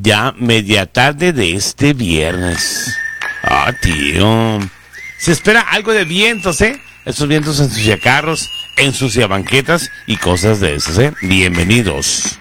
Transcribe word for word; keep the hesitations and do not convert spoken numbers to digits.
ya media tarde de este viernes. Ah, tío. Se espera algo de vientos, ¿eh? Esos vientos ensucia carros, ensucia banquetas y cosas de esas, ¿eh? Bienvenidos.